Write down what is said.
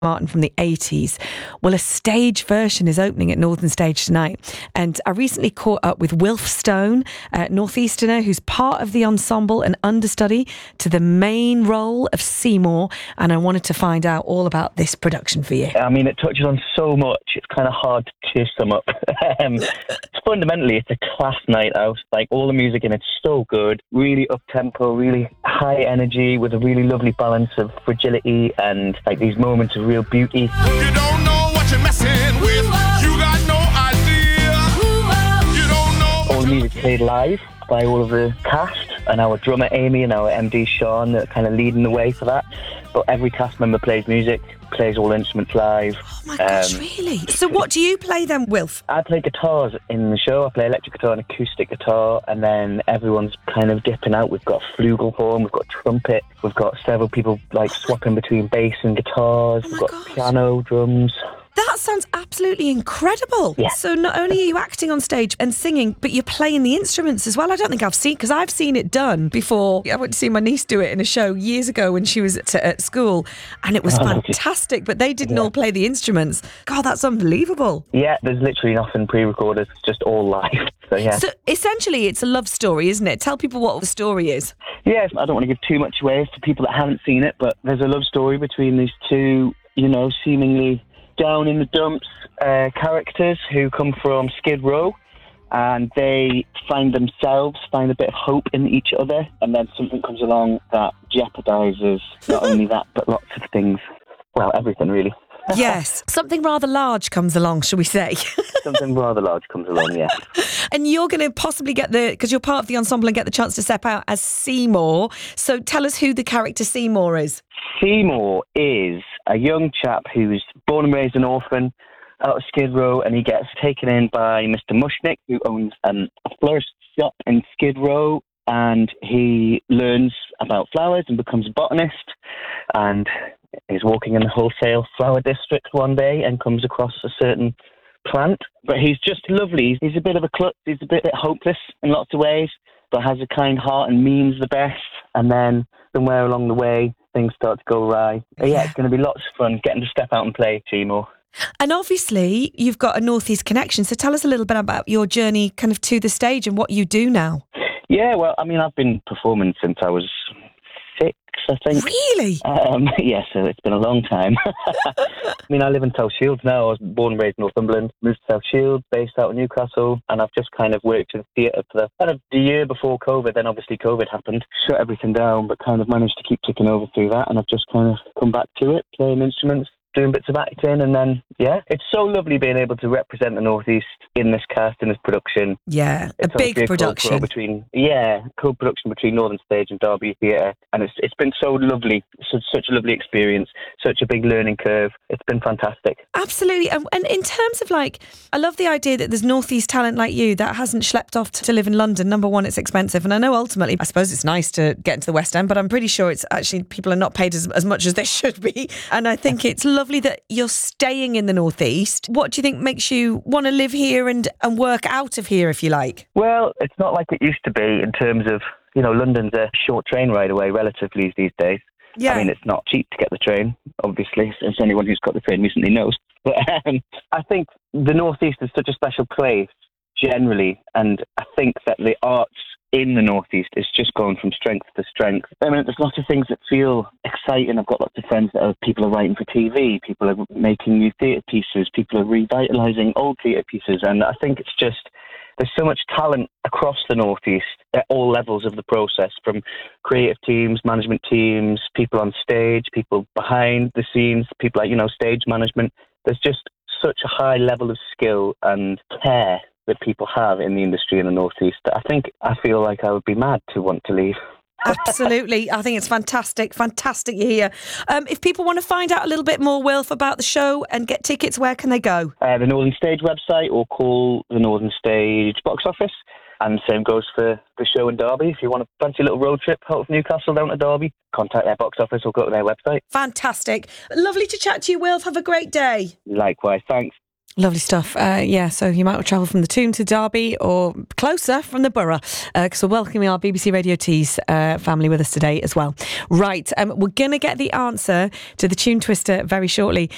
Martin from the 80s. Well, a stage version is opening at Northern Stage tonight. And I recently caught up with Wilf Stone, Northeasterner, who's part of the ensemble and understudy to the main role of Seymour. And I wanted to find out all about this production for you. I mean, it touches on so much, it's kind of hard to sum up. Fundamentally, it's a class night out. Like, all the music in it's so good, really up-tempo, really high energy, with a really lovely balance of fragility and like these moments of real beauty. You don't know what you're messing with. You got no idea. You don't know. All the music played live by all of the cast, and our drummer Amy and our MD Sean are kind of leading the way for that. But every cast member plays music, plays all instruments live. Oh my gosh, really? So what do you play then, Wilf? I play guitars in the show. I play electric guitar and acoustic guitar, and then everyone's kind of dipping out. We've got flugelhorn, we've got trumpet, we've got several people like swapping between bass and guitars, we've got piano, drums. That sounds absolutely incredible. Yeah. So not only are you acting on stage and singing, but you're playing the instruments as well. I don't think I've seen, because I've seen it done before. I went to see my niece do it in a show years ago when she was at school, and it was fantastic, but they didn't all play the instruments. God, that's unbelievable. Yeah, there's literally nothing pre-recorded. It's just all live. So, yeah. So essentially, it's a love story, isn't it? Tell people what the story is. Yeah, I don't want to give too much away for people that haven't seen it, but there's a love story between these two, seemingly down in the dumps characters who come from Skid Row, and they find a bit of hope in each other, and then something comes along that jeopardizes not only that but lots of things. Well, everything really. Yes, something rather large comes along, shall we say? Something rather large comes along, yeah. And you're going to possibly because you're part of the ensemble and get the chance to step out as Seymour. So tell us who the character Seymour is. Seymour is a young chap who's born and raised an orphan out of Skid Row, and he gets taken in by Mr. Mushnick, who owns a florist shop in Skid Row, and he learns about flowers and becomes a botanist, and he's walking in the wholesale flower district one day and comes across a certain plant. But he's just lovely. He's a bit of a klutz. He's a bit hopeless in lots of ways, but has a kind heart and means the best. And then somewhere along the way, things start to go awry. But yeah, it's going to be lots of fun getting to step out and play Seymour. And obviously, you've got a Northeast connection. So tell us a little bit about your journey kind of to the stage and what you do now. Yeah, well, I mean, I've been performing since I was 6, I think. Really? Yeah, so it's been a long time. I mean, I live in South Shields now. I was born and raised in Northumberland, moved to South Shields, based out of Newcastle, and I've just kind of worked in theatre for the year before COVID. Then obviously COVID happened, shut everything down, but kind of managed to keep ticking over through that, and I've just kind of come back to it, playing instruments, doing bits of acting, and then, yeah, it's so lovely being able to represent the Northeast in this cast, in this production. Yeah, it's a big production. Co-production between Northern Stage and Derby Theatre, and it's been so lovely, such a lovely experience, such a big learning curve. It's been fantastic. Absolutely. And in terms of I love the idea that there's Northeast talent like you that hasn't schlepped off to live in London. Number one, it's expensive, and I know ultimately, I suppose it's nice to get into the West End, but I'm pretty sure it's actually, people are not paid as much as they should be, and I think it's lovely that you're staying in the Northeast. What do you think makes you want to live here and work out of here, if you like? Well, it's not like it used to be in terms of, London's a short train ride away relatively these days. Yeah. I mean, it's not cheap to get the train, obviously, as anyone who's got the train recently knows. But I think the Northeast is such a special place generally, and I think that the arts in the Northeast is just going from strength to strength. I mean, there's lots of things that feel exciting. I've got lots of friends that people are writing for TV, people are making new theatre pieces, people are revitalising old theatre pieces, and I think it's just, there's so much talent across the Northeast at all levels of the process, from creative teams, management teams, people on stage, people behind the scenes, people like, stage management. There's just such a high level of skill and care that people have in the industry in the Northeast that I feel like I would be mad to want to leave. Absolutely. I think it's fantastic. Fantastic you're here. If people want to find out a little bit more, Wilf, about the show and get tickets, where can they go? The Northern Stage website, or call the Northern Stage box office. And the same goes for the show in Derby. If you want a fancy little road trip out of Newcastle down to Derby, contact their box office or go to their website. Fantastic. Lovely to chat to you, Wilf. Have a great day. Likewise. Thanks. Lovely stuff. So you might travel from the Toon to Derby, or closer from the Borough, because we're welcoming our BBC Radio Tees family with us today as well. Right, we're going to get the answer to the Tune Twister very shortly.